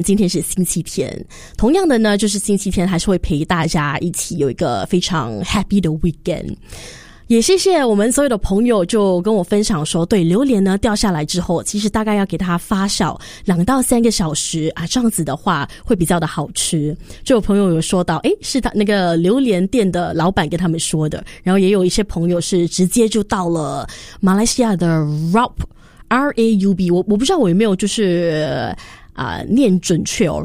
今天是星期天，同样的呢，就是星期天还是会陪大家一起有一个非常 happy 的 weekend。也谢谢我们所有的朋友就跟我分享说，对，榴莲呢掉下来之后，其实大概要给它发酵2到3个小时啊，这样子的话会比较的好吃。就有朋友有说到，是他那个榴莲店的老板跟他们说的，然后也有一些朋友是直接就到了马来西亚的 RAUB， 我不知道我有没有就是念准确哦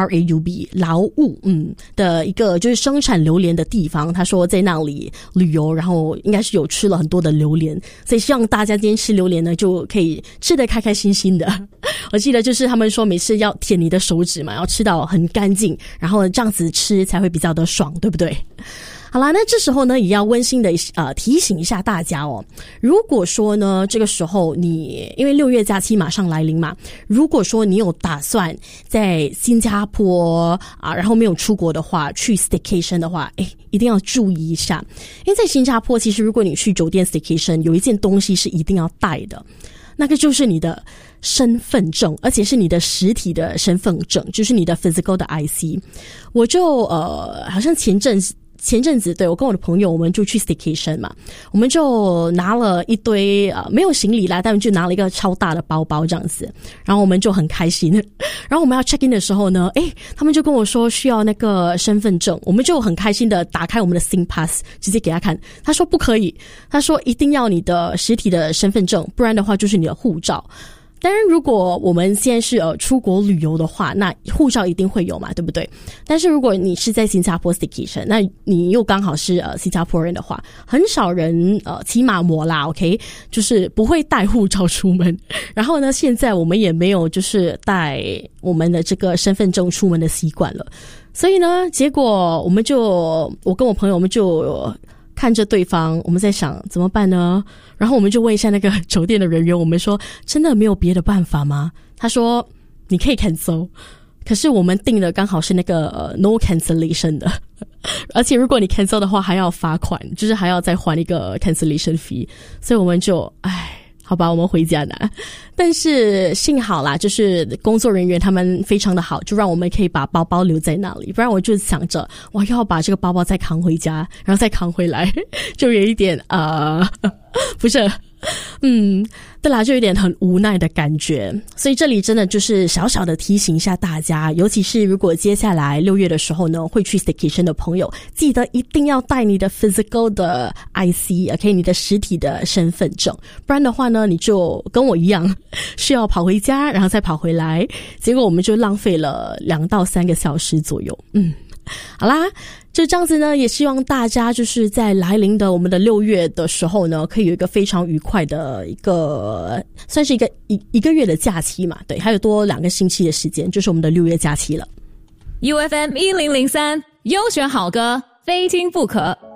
，RAUB 劳务的一个就是生产榴莲的地方。他说在那里旅游，然后应该是有吃了很多的榴莲，所以希望大家今天吃榴莲呢就可以吃得开开心心的。我记得就是他们说每次要舔你的手指嘛，要吃到很干净，然后这样子吃才会比较的爽，对不对？好啦，那这时候呢也要温馨的提醒一下大家哦，如果说呢这个时候你因为6月假期马上来临嘛，如果说你有打算在新加坡然后没有出国的话，去 staycation 的话，一定要注意一下，因为在新加坡其实如果你去酒店 staycation 有一件东西是一定要带的，那个就是你的身份证，而且是你的实体的身份证，就是你的 physical 的 IC。 我就好像前阵子对我跟我的朋友我们就去 staycation 嘛，我们就拿了一堆没有行李啦，但就拿了一个超大的包包这样子，然后我们就很开心。然后我们要 check in 的时候呢，他们就跟我说需要那个身份证，我们就很开心的打开我们的 SingPass 直接给他看，他说不可以，他说一定要你的实体的身份证，不然的话就是你的护照。当然如果我们现在是出国旅游的话，那护照一定会有嘛，对不对？但是如果你是在新加坡 staycation， 那你又刚好是新加坡人的话，很少人起码我啦 OK， 就是不会带护照出门。然后呢现在我们也没有就是带我们的这个身份证出门的习惯了，所以呢结果我跟我朋友我们就看着对方，我们在想怎么办呢？然后我们就问一下那个酒店的人员，我们说真的没有别的办法吗？他说你可以 cancel， 可是我们订的刚好是那个no cancellation 的，而且如果你 cancel 的话还要罚款，就是还要再还一个 cancellation fee， 所以我们就好吧，我们回家拿。但是幸好啦，就是工作人员他们非常的好，就让我们可以把包包留在那里，不然我就想着我要把这个包包再扛回家，然后再扛回来，就有一点不是对啦，就有点很无奈的感觉。所以这里真的就是小小的提醒一下大家，尤其是如果接下来6月的时候呢会去 staycation 的朋友，记得一定要带你的 physical 的 IC OK， 你的实体的身份证，不然的话呢你就跟我一样需要跑回家然后再跑回来，结果我们就浪费了2到3个小时左右。好啦，就这样子呢，也希望大家就是在来临的我们的6月的时候呢，可以有一个非常愉快的一个算是一个月的假期嘛，对，还有多2个星期的时间，就是我们的6月假期了。 UFM 1003优选好歌，非听不可。